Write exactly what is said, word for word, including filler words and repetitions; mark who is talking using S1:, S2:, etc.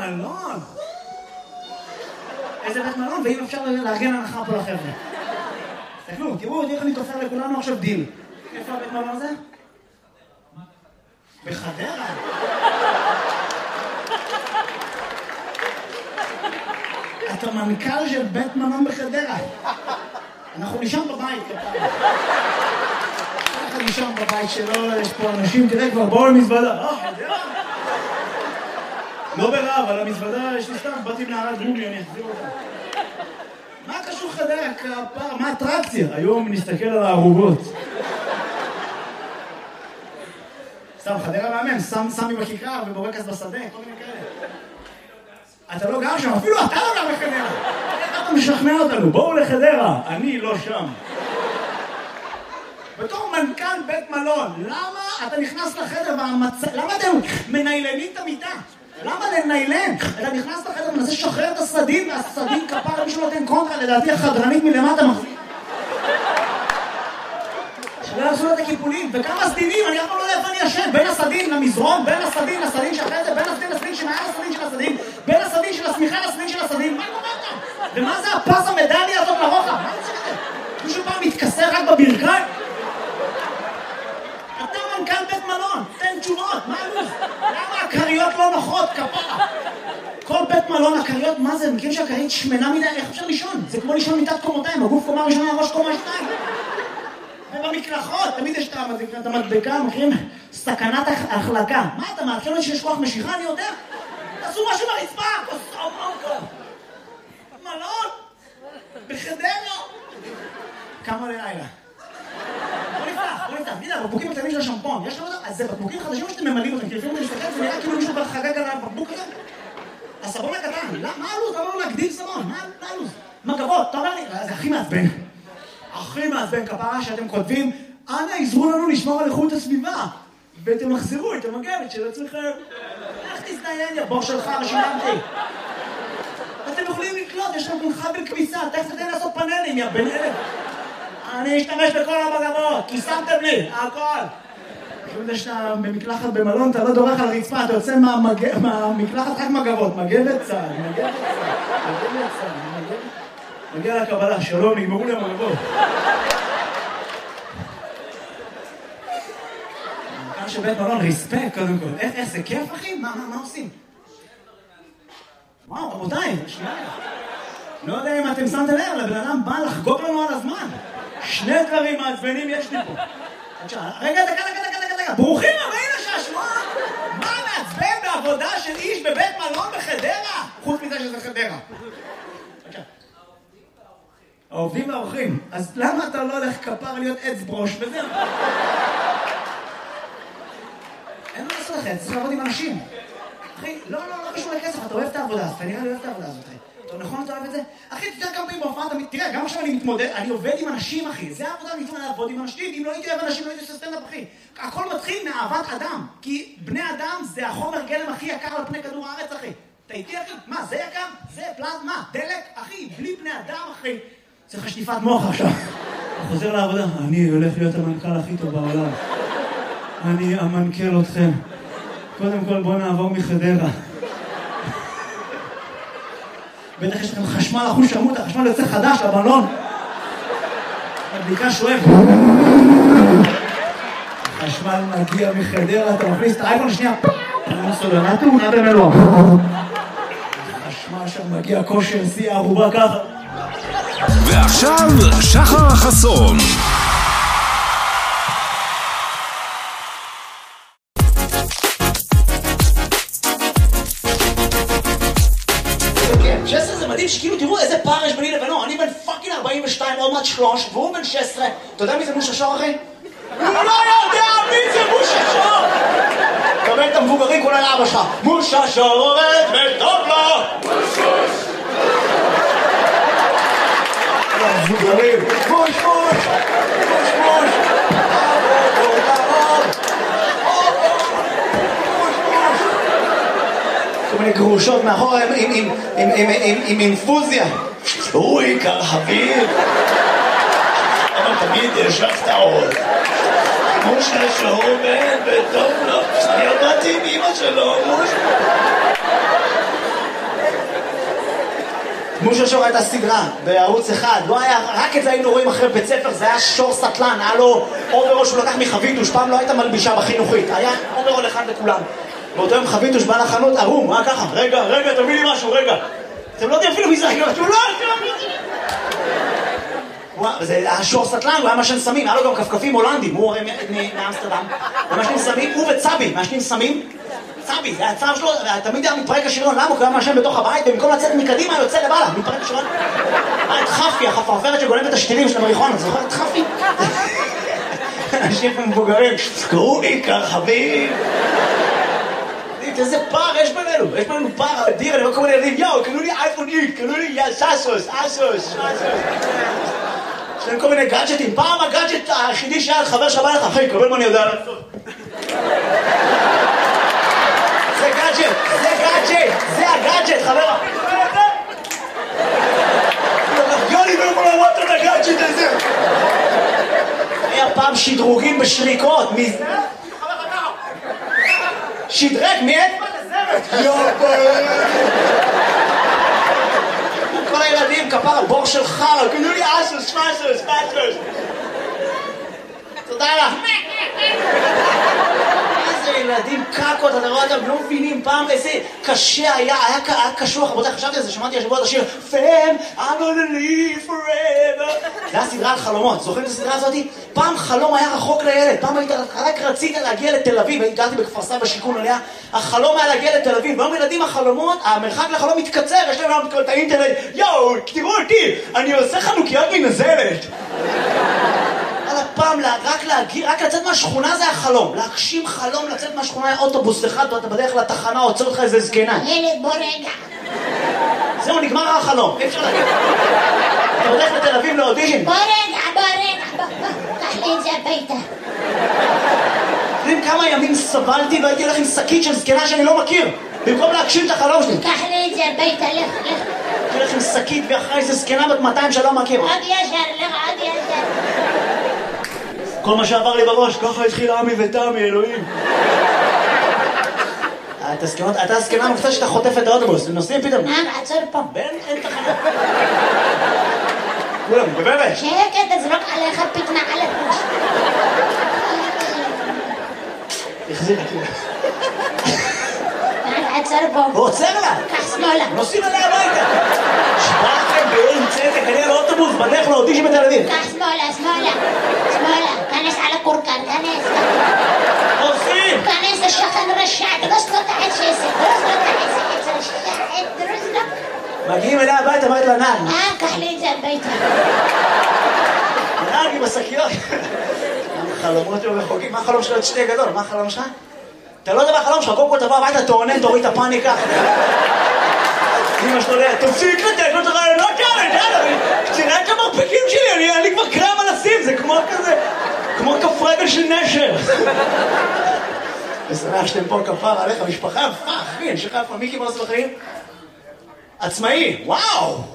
S1: מלון. איזה בית מלון, ואם אפשר לארגן הנחה פה לחבר'ה. תסתכלו, תראו, איך אני תופר לכולנו עכשיו דיל. איפה הבית מלון הזה? בחדרה. אתה מנכ"ל של בית מלון בחדרה. אנחנו נשאר בבית. אנחנו נשאר בבית שלו, יש פה אנשים, תראה כבר, בואו למזוודה. אה, חדרה? לא ברעב, על המזוודה יש לי סתם, באתי מנערת גומי, אני אחזיר אותה. מה קשור חדרה? כפר, מה האטרקציה? היום נסתכל על הערובות. סתם, חדרה מאמן, סמי בכיכר ובורקס בשדה, כל מיני כאלה. אתה לא גר שם, אפילו אתה לא גר בחדרה. איך אתה משכנע אותנו? בואו לחדרה, אני לא שם. בתור מנכ"ל בית מלון, למה אתה נכנס לחדר והמצ... למה אתם מניילנים את המיטה? למה לניילן? אתה נכנס לחדר ומנסה לשחרר את הסדין, והסדין כפר מישהו נותן קונטרה, לדעתי החדרנית מלמטה מחזיק. שלא עשו את הקיפולים, וכמה סדינים, אני אף פעם לא יודע איפה אני ישן, בין הסדין למזרון, בין הסדין לסדין שאחרי זה, בין הסדין לסדין שמעל הסדין של הסדין, בין הסדין של הסמיכה לסדין של הסדין, מה קורה כאן? ומה זה הפס המדליה הזאת לרוחב? מה זה שזה? מישהו פעם מתכסר רק בברכיים? אתה מנכ"ל בית מלון, תן תשובות, מה הלו"ז? למה הקריות לא נוחות, כפרה? כל בית מלון, הקריות, מה זה? מכיר שהקרית שמנה מדי, איך אפשר לישון? זה כמו לישון מיטת קומותיים, הגוף קומה ראשונה, הראש קומה שתיים. ובמקלחות, תמיד יש את המדבקה, מכירים? סכנת החלקה. מה אתה מעדכן אותי שיש כוח משיכה, אני יודע? תעשו משהו ברצפה, כוסו מונקו. מלון? בחדרה? כמה לילה? בוא נפתח, בוא נפתח. תדע, בקבוקים הקטנים של השמפון, יש לנו אותם? אז זה בקבוקים חדשים שאתם ממלאים אותם, כי לפעמים אני מסתכל, זה נראה כאילו מישהו כבר חגג על הבקבוק הזה. הסבון הקטן, מה הלו"ז? למה לא להגדיל סבון? מה הלו"ז? מגבות, אתה אומר לי, זה הכי מעצבן. הכי מעצבן כפרה שאתם כותבים, אנא עזרו לנו לשמור על איכות הסביבה, ואתם מחזירו את המגבת של עצמכם. איך תזדיין, יא בור שלך, ושילמתי. אתם יכולים לקלוט, יש לכם חבל כביסה, תכף תתן לעשות פאנלים, יא בן אלף. אני אשתמש בכל המגבות, כי שמתם לי, הכל. כשאתה שאתה במקלחת במלון, אתה לא דורך על רצפה, אתה יוצא מהמקלחת רק מגבות, מגבת צהל, מגבת צהל, מגבת צהל, מגבת... מגיע לקבלה, שלום, נגמרו להם המגבות. מנכ"ל של בית מלון, ריספקט קודם כל. איך זה כיף, אחי? מה עושים? וואו, רבותיי, שנייה. לא יודע אם אתם שמתם לב, לבן אדם בא לחגוג לנו על הזמן. שני דברים מעצבנים יש לי פה. רגע, דקה, דקה, דקה, דקה. ברוכים הבאים לשעשוע. מה מעצבן בעבודה של איש בבית מלון בחדרה? חוץ מזה שזה חדרה. העובדים והאורחים. אז למה אתה לא הולך כפר להיות עץ ברוש וזהו? אין מה לעשות לכם, צריך לעבוד עם אנשים. אחי, לא, לא, לא קשור לכסף, אתה אוהב את העבודה, אתה נראה לי אוהב את העבודה הזאת, אחי. אתה נכון, אתה אוהב את זה? אחי, תתאר כמה פעמים בהופעה, תראה, גם עכשיו אני מתמודד, אני עובד עם אנשים, אחי. זה העבודה, אני מתמודד לעבוד עם אנשים. אם לא הייתי אוהב אנשים, לא הייתי עושה סטנדאפ, אחי. הכל מתחיל מאהבת אדם. כי בני אדם זה החומר גלם הכי יקר על פני כדור הארץ, אחי. אתה איתי, אחי? מה, זה יקר? זה פלזמה, דלק, אחי, בלי בני אדם, אחי. צריך שטיפת מוח עכשיו. הוא חוזר לעבודה. אני הולך להיות המנכ"ל הכי טוב בעולם. אני אמנכ"ל אתכם. קודם כל בוא נעבור מחדרה. בטח יש לכם חשמל אחוז שמות, החשמל יוצא חדש לבלון. הבדיקה שואב. החשמל מגיע מחדרה, אתה מכניס את האייפון שנייה. אני סולנה תאונה במלוא. החשמל שם מגיע כושר שיא הערובה ככה.
S2: ועכשיו שחר חסון.
S1: שש עשרה זה מדהים שכאילו תראו איזה פער יש ביני לבינו. אני בן פאקינג ארבעים ושתיים, עוד מעט שלוש, והוא בן שש עשרה. אתה יודע מי זה מושה שור, אחי? הוא לא יודע מי זה מושה שור! קבל את המבוגרים כולל אבא שלך. מושה שור עובד וטוב לו! מוש מבוגרים, מוש מוש, מוש מוש, עבוד עבוד, מוש מוש. כל מיני גרושות מאחורה עם אינפוזיה. הוא עיקר חביב. אבל תמיד יש לך טעות. מוש שעובד וטוב לו. אני עבדתי עם אמא שלו, מוש. כמו ששור הייתה סדרה בערוץ אחד, לא היה, רק את זה היינו רואים אחרי בית ספר, זה היה שור סטלן, היה לו אוברול שהוא לקח מחביתוש, פעם לא הייתה מלבישה בחינוכית, היה אוברול אחד לכולם. באותו יום חביתוש בא לחנות, ערום, מה ככה? רגע, רגע, תביא לי משהו, רגע. אתם לא יודעים אפילו מי זה, הוא לא... זה היה שור סטלן, הוא היה משן סמים, היה לו גם כפכפים הולנדים, הוא הרי מאמסטרדם, ומשנים סמים, הוא וצבי, משנים סמים, צבי, זה הצער שלו, תמיד היה מתפרק השריון, למה? הוא היה משן בתוך הבית, במקום לצאת מקדימה, יוצא לבעלה, מתפרק השריון. היה את חפי, החפרפרת שגולמת את השתילים של המריחון, זוכר את חפי? אנשים מבוגרים, קראו לי כרחבים. איזה פער יש בינינו, יש בינינו פער אדיר, אני רואה כל מיני ילדים, יאו, קנו לי אייפון איקס, קנו לי סאסוס, אסוס, סאסוס. יש להם כל מיני גאדג'טים, פעם הגאדג'ט היחידי שהיה חבר שבא לך, אחי, קבל מה אני יודע לעשות. זה גאדג'ט, זה גאדג'ט, זה הגאדג'ט, חבר. יוני לא יכול לראות את הגאדג'ט הזה. היה פעם שדרוגים בשריקות, מי זה? שדרג מאצבע לזרת. יופי. כל הילדים, כפר הבור של חר, קנו לי אסוס, פסוס, פסוס. תודה לך. איזה ילדים קקות, אתה רואה אותם, לא מבינים פעם איזה קשה היה, היה קשוח, רבותיי, חשבתי על זה, שמעתי השבוע את השיר Fam, I'm gonna live forever. זה היה סדרה על חלומות, זוכרים את הסדרה הזאת? פעם חלום היה רחוק לילד, פעם היית, רק רצית להגיע לתל אביב, גרתי בכפר סבא שיכון עליה, החלום היה להגיע לתל אביב, והיום ילדים החלומות, המרחק לחלום מתקצר, יש להם להם את האינטרנט, יואו, תראו אותי, אני עושה חנוכיות מנזלת. על הפעם, רק להגיע, רק לצאת מהשכונה זה החלום, להגשים חלום, לצאת מהשכונה היה אוטובוס אחד, אתה בדרך לתחנה, עוצר אותך איזה זקנה. ילד, בוא רגע. זהו, נגמר החלום, אי אפשר להגיד. אתה בדרך לתל אביב לאודישן. בוא רגע, בוא רגע, בוא, קח לי את זה הביתה. יודעים כמה ימים סבלתי והייתי הולך עם שקית של זקנה שאני לא מכיר, במקום להגשים את החלום שלי. קח לי את זה הביתה, לך, לך. הייתי הולך עם שקית ואחרי איזה זקנה בת מאתיים שלא מכיר. עוד ישר, לך, עוד ישר. כל מה שעבר לי בראש, ככה התחיל עמי ותמי, אלוהים. אתה הסכנה מופתע שאתה חוטף את האוטובוס, נוסעים פתאום. נעם, עצור פה. בין, אין תחנה. כולם, בבאבש. שקט, תזרוק עליך פיתנה על הפוש. החזיר את זה. נעם, עצור פה. הוא עוצר לה. קח שמאלה. נוסעים עליה הביתה. שבאתם בעין צדק, אני על האוטובוס, בדרך לאודישן בתל אביב. קח שמאלה, שמאלה. שמאלה. כנס על הקורקן, כנס. עושים! כנס השכן רשע, דרוס לו תחת שסק, דרוס לו תחת שסק, רשע, דרוס לו. מגיעים אליה הביתה, אמרת לה נעד. אה, קח לי את זה הביתה. נעד עם השקיות. חלומות לא רחוקים, מה החלום שלו? את שתי גדול, מה החלום שלך? אתה לא יודע מה החלום שלך, קודם כל תבוא הביתה, תעונן, תוריד את הפאניקה. אמא שלו ליה, תפסיק לתת לו את הרעיונות האלה, יאללה, תראה את המרפקים שלי, אני כבר קרם על לשים, זה כמו כזה, כמו כף רגל של נשר. ושמח שאתם פה כפר עליך, משפחה, פח, אחי, אני שחרר פה, מי קיבל לעשות לחיים? עצמאי, וואו!